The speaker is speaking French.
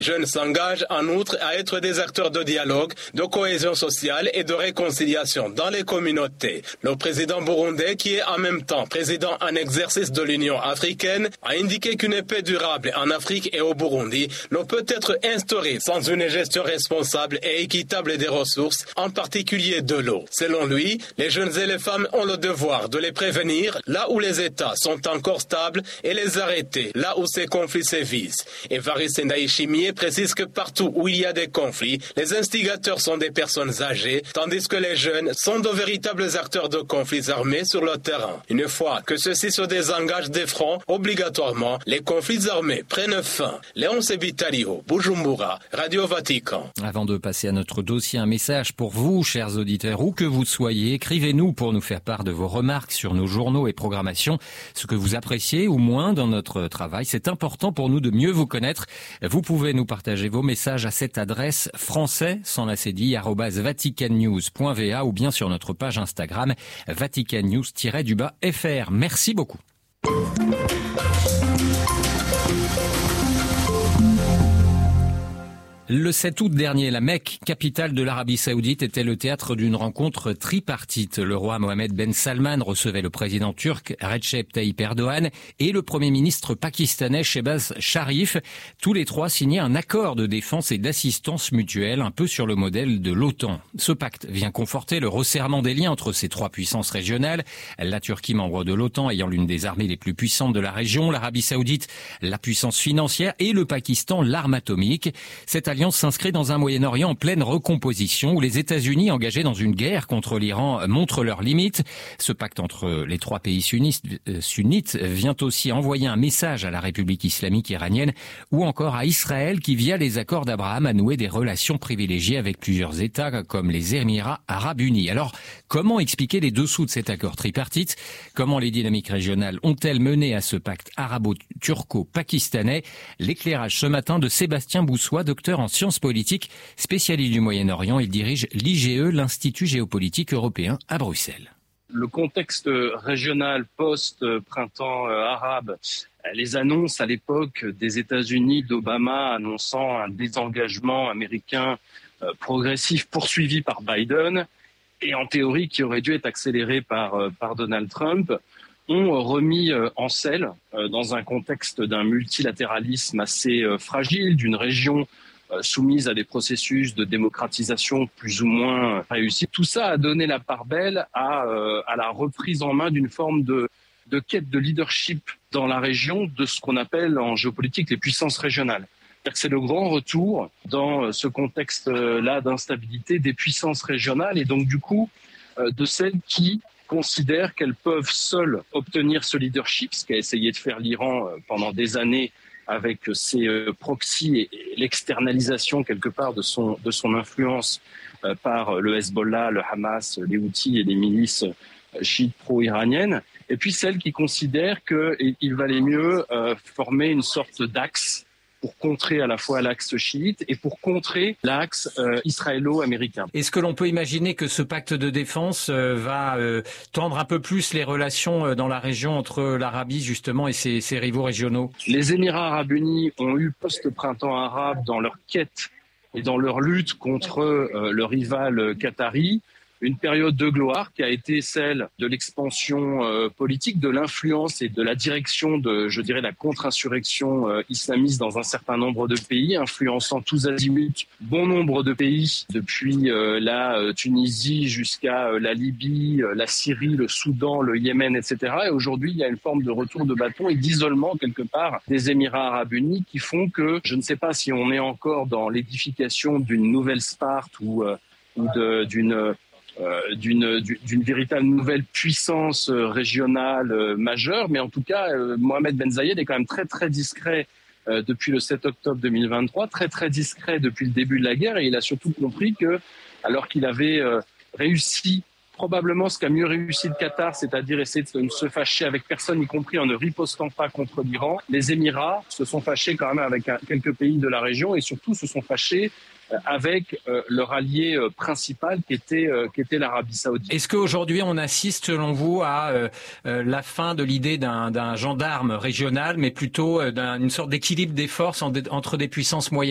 Les jeunes s'engagent en outre à être des acteurs de dialogue, de cohésion sociale et de réconciliation dans les communautés. Le président burundais, qui est en même temps président en exercice de l'Union africaine, a indiqué qu'une paix durable en Afrique et au Burundi ne peut être instaurée sans une gestion responsable et équitable des ressources, en particulier de l'eau. Selon lui, les jeunes et les femmes ont le devoir de les prévenir là où les États sont encore stables et les arrêter là où ces conflits sévissent. Évariste Ndayishimiye précise que partout où il y a des conflits, les instigateurs sont des personnes âgées, tandis que les jeunes sont de véritables acteurs de conflits armés sur le terrain. Une fois que ceux-ci se désengagent des fronts, obligatoirement, les conflits armés prennent fin. Léon Sebitalio, Bujumbura, Radio Vatican. Avant de passer à notre dossier, un message pour vous, chers auditeurs, où que vous soyez. Écrivez-nous pour nous faire part de vos remarques sur nos journaux et programmations, ce que vous appréciez ou moins dans notre travail. C'est important pour nous de mieux vous connaître. Vous pouvez nous partager vos messages à cette adresse français, sans la cédille, @vaticannews.va ou bien sur notre page Instagram, vaticannews-fr. Merci beaucoup. Le 7 août dernier, la Mecque, capitale de l'Arabie Saoudite, était le théâtre d'une rencontre tripartite. Le roi Mohammed Ben Salman recevait le président turc Recep Tayyip Erdogan et le premier ministre pakistanais Shehbaz Sharif. Tous les trois signaient un accord de défense et d'assistance mutuelle, un peu sur le modèle de l'OTAN. Ce pacte vient conforter le resserrement des liens entre ces trois puissances régionales. La Turquie, membre de l'OTAN, ayant l'une des armées les plus puissantes de la région, l'Arabie Saoudite, la puissance financière, et le Pakistan, l'arme atomique. Cette alliance s'inscrit dans un Moyen-Orient en pleine recomposition où les États-Unis, engagés dans une guerre contre l'Iran, montrent leurs limites. Ce pacte entre les trois pays sunnites vient aussi envoyer un message à la République islamique iranienne ou encore à Israël qui, via les accords d'Abraham, a noué des relations privilégiées avec plusieurs États comme les Émirats arabes unis. Alors, comment expliquer les dessous de cet accord tripartite? Comment les dynamiques régionales ont-elles mené à ce pacte arabo-turco-pakistanais? L'éclairage ce matin de Sébastien Boussois, docteur en sciences politiques, spécialiste du Moyen-Orient. Il dirige l'IGE, l'Institut géopolitique européen, à Bruxelles. Le contexte régional post-printemps arabe, les annonces à l'époque des États-Unis, d'Obama, annonçant un désengagement américain progressif poursuivi par Biden, et en théorie qui aurait dû être accéléré par Donald Trump, ont remis en selle, dans un contexte d'un multilatéralisme assez fragile, d'une région soumise à des processus de démocratisation plus ou moins réussis. Tout ça a donné la part belle à la reprise en main d'une forme de quête de leadership dans la région de ce qu'on appelle en géopolitique les puissances régionales. C'est le grand retour dans ce contexte-là d'instabilité des puissances régionales et donc du coup de celles qui considèrent qu'elles peuvent seules obtenir ce leadership, ce qu'a essayé de faire l'Iran pendant des années avec ses proxys et l'externalisation quelque part de son influence par le Hezbollah, le Hamas, les Houthis et les milices chiites pro-iraniennes, et puis celles qui considèrent qu'il valait mieux former une sorte d'axe pour contrer à la fois l'axe chiite et pour contrer l'axe israélo-américain. Est-ce que l'on peut imaginer que ce pacte de défense va tendre un peu plus les relations dans la région entre l'Arabie justement et ses rivaux régionaux? Les Émirats arabes unis ont eu post-printemps arabe dans leur quête et dans leur lutte contre le rival qatari une période de gloire qui a été celle de l'expansion politique, de l'influence et de la direction de, je dirais, la contre-insurrection islamiste dans un certain nombre de pays, influençant tous azimuts bon nombre de pays, depuis la Tunisie jusqu'à la Libye, la Syrie, le Soudan, le Yémen, etc. Et aujourd'hui, il y a une forme de retour de bâton et d'isolement quelque part des Émirats arabes unis qui font que, je ne sais pas si on est encore dans l'édification d'une nouvelle Sparte ou d'une véritable nouvelle puissance régionale majeure, mais en tout cas, Mohamed Ben Zayed est quand même très très discret depuis le 7 octobre 2023, très très discret depuis le début de la guerre, et il a surtout compris que, alors qu'il avait réussi probablement ce qu'a mieux réussi le Qatar, c'est-à-dire essayer de ne se fâcher avec personne, y compris en ne ripostant pas contre l'Iran. Les Émirats se sont fâchés quand même avec quelques pays de la région et surtout se sont fâchés avec leur allié principal qui était l'Arabie Saoudite. Est-ce qu'aujourd'hui on assiste selon vous à la fin de l'idée d'un gendarme régional, mais plutôt d'une sorte d'équilibre des forces entre des puissances moyennes ?